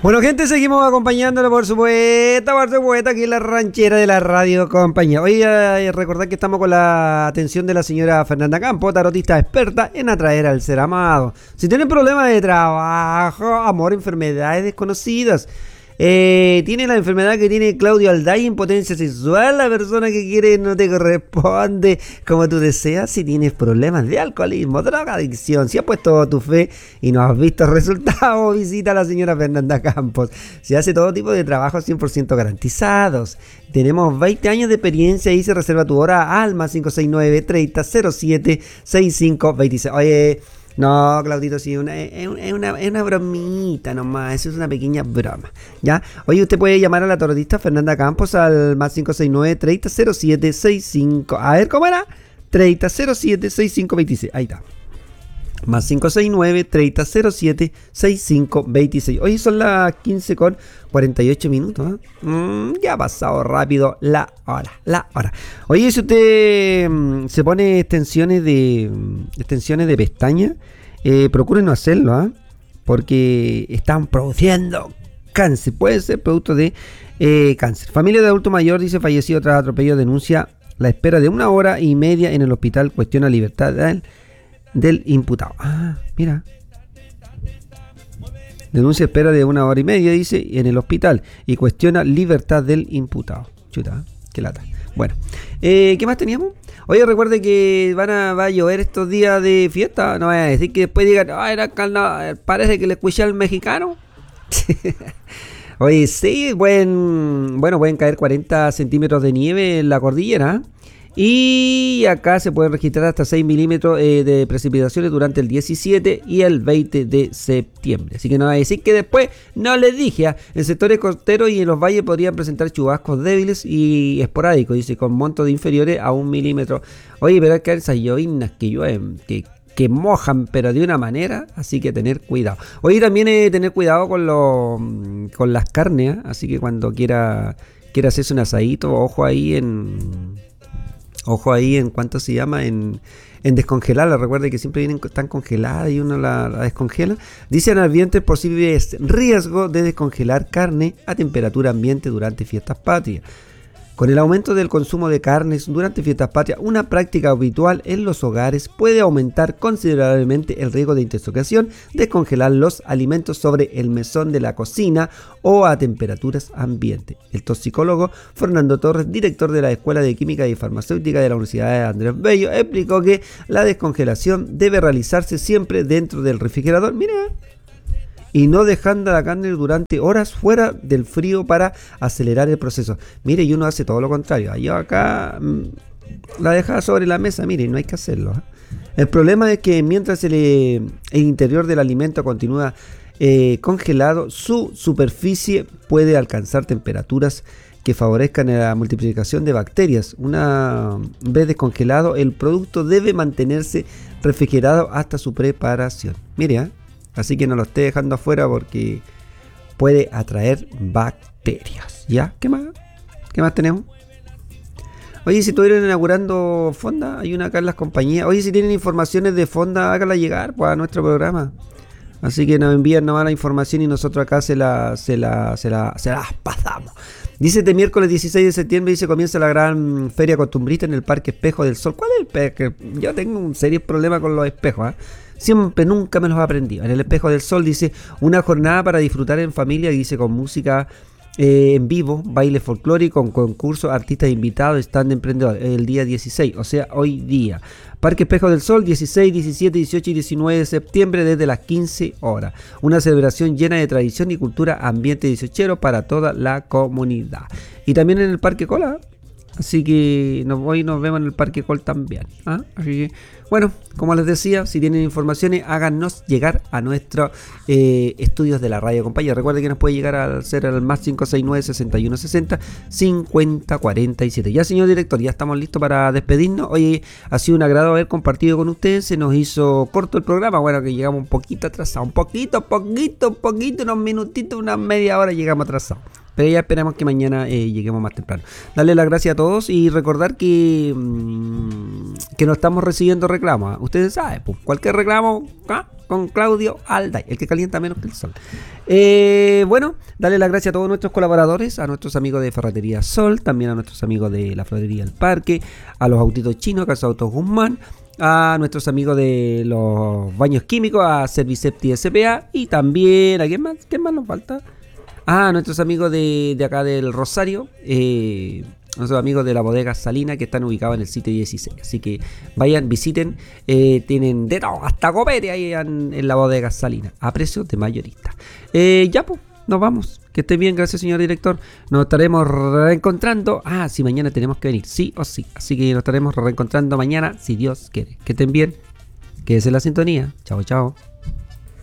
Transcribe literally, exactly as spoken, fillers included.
Bueno, gente, seguimos acompañándolo por supuesto, por supuesto, aquí en la ranchera de la radio compañía. Hoy eh, recordad que estamos con la atención de la señora Fernanda Campos, tarotista experta en atraer al ser amado. Si tienen problemas de trabajo, amor, enfermedades desconocidas, eh, tiene la enfermedad que tiene Claudio Alday, impotencia sexual, la persona que quiere no te corresponde como tú deseas, si tienes problemas de alcoholismo, drogadicción, si has puesto tu fe y no has visto resultados, visita a la señora Fernanda Campos. Se hace todo tipo de trabajos cien por ciento garantizados. Tenemos veinte años de experiencia y se reserva tu hora al más cinco seis nueve, treinta, cero siete, sesenta y cinco veintiséis. Oye, no, Claudito, sí, una, es, una, es, una, es una bromita nomás, eso es una pequeña broma, ¿ya? Oye, usted puede llamar a la tarotista Fernanda Campos al más cinco seis nueve, treinta, cero siete, sesenta y cinco. A ver, ¿cómo era? treinta, cero siete, sesenta y cinco veintiséis. Ahí está. Más cinco seis nueve, treinta, cero siete, sesenta y cinco veintiséis. Hoy son las quince con cuarenta y ocho minutos, ¿eh? mm, Ya ha pasado rápido la hora, la hora. Oye, si usted mm, se pone extensiones de extensiones de pestaña, eh, procure no hacerlo, ¿eh? Porque están produciendo cáncer. Puede ser producto de eh, cáncer. Familia de adulto mayor dice fallecido tras atropello, denuncia la espera de una hora y media en el hospital, cuestiona libertad del del imputado. Ah, mira. Denuncia espera de una hora y media, dice, en el hospital y cuestiona libertad del imputado. Chuta, qué lata. Bueno, eh, ¿qué más teníamos? Oye, recuerde que van a, va a llover estos días de fiesta. No voy a decir que después digan, ah, era carnaval, parece que le escuché al mexicano. Oye, sí, buen, bueno, pueden caer cuarenta centímetros de nieve en la cordillera. Y acá se pueden registrar hasta seis milímetros eh, de precipitaciones durante el diecisiete y el veinte de septiembre. Así que no va a decir que después no les dije. ¿eh? En sectores costeros y en los valles podrían presentar chubascos débiles y esporádicos, dice, con montos de inferiores a un milímetro. Oye, pero es que hay esas llovinas que llueven, que, que mojan, pero de una manera, así que tener cuidado. Oye, también eh, tener cuidado con, lo, con las carnes, ¿eh? Así que cuando quiera, quiera hacerse un asadito, ojo ahí en... Ojo ahí en cuánto se llama, en, en descongelarla. Recuerde que siempre vienen tan congeladas y uno la, la descongela. Dicen ambiente posible riesgo de descongelar carne a temperatura ambiente durante fiestas patrias. Con el aumento del consumo de carnes durante fiestas patrias, una práctica habitual en los hogares puede aumentar considerablemente el riesgo de intoxicación, descongelar los alimentos sobre el mesón de la cocina o a temperaturas ambiente. El toxicólogo Fernando Torres, director de la Escuela de Química y Farmacéutica de la Universidad de Andrés Bello, explicó que la descongelación debe realizarse siempre dentro del refrigerador. Mira, y no dejando la carne durante horas fuera del frío para acelerar el proceso. Mire, y uno hace todo lo contrario. Yo acá mmm, la dejaba sobre la mesa, mire, no hay que hacerlo. ¿eh? El problema es que mientras el, el interior del alimento continúa eh, congelado, su superficie puede alcanzar temperaturas que favorezcan la multiplicación de bacterias. Una vez descongelado, el producto debe mantenerse refrigerado hasta su preparación. Mire, ¿eh? Así que no lo esté dejando afuera porque puede atraer bacterias. ¿Ya? ¿Qué más? ¿Qué más tenemos? Oye, si estuvieran inaugurando fonda, hay una acá en las compañías. Oye, si tienen informaciones de fonda, háganla llegar pues, a nuestro programa. Así que nos envían nomás la información y nosotros acá se la, se la, se la, se las pasamos. Dice este miércoles dieciséis de septiembre, dice, comienza la gran feria costumbrista en el Parque Espejo del Sol. ¿Cuál es el espejo? Yo tengo un serio problema con los espejos, ¿eh? Siempre, nunca me los he aprendido. En el Espejo del Sol dice, una jornada para disfrutar en familia, dice, con música eh, en vivo, baile folclórico, con concursos, artistas invitados, stand de emprendedores, el día dieciséis, o sea, hoy día. Parque Espejo del Sol, dieciséis, diecisiete, dieciocho y diecinueve de septiembre desde las quince horas. Una celebración llena de tradición y cultura, ambiente dieciochero para toda la comunidad. Y también en el Parque Cola. Así que nos, hoy nos vemos en el Parque Col también. ¿ah? Así que, bueno, como les decía, si tienen informaciones, háganos llegar a nuestros eh, estudios de la radio compañía. Recuerden que nos puede llegar al ser al más cinco seis nueve, sesenta y uno sesenta, cincuenta cuarenta y siete. Ya, señor director, ya estamos listos para despedirnos. Hoy ha sido un agrado haber compartido con ustedes. Se nos hizo corto el programa. Bueno, que llegamos un poquito atrasados. Un poquito, poquito, poquito, unos minutitos, una media hora llegamos atrasados. Pero ya esperamos que mañana eh, lleguemos más temprano. Darle las gracias a todos y recordar que, mmm, que no estamos recibiendo reclamos. ¿eh? Ustedes saben, pues, cualquier reclamo ¿ah? con Claudio Alday, el que calienta menos que el sol. Eh, bueno, darle las gracias a todos nuestros colaboradores, a nuestros amigos de Ferretería Sol, también a nuestros amigos de la Florería del Parque, a los autitos chinos, Casa Autos Guzmán, a nuestros amigos de los baños químicos, a Servicepti S P A y también, ¿a quién más? ¿Quién más nos falta? Ah, nuestros amigos de, de acá del Rosario, eh, nuestros amigos de la bodega Salina que están ubicados en el sitio dieciséis. Así que vayan, visiten, eh, tienen de todo, hasta copete ahí en, en la bodega Salina, a precios de mayorista. Eh, ya pues, nos vamos. Que esté bien, gracias señor director. Nos estaremos reencontrando. Ah, sí, mañana tenemos que venir, sí o sí. Así que nos estaremos reencontrando mañana, si Dios quiere. Que estén bien, quédense en la sintonía. Chao, chao.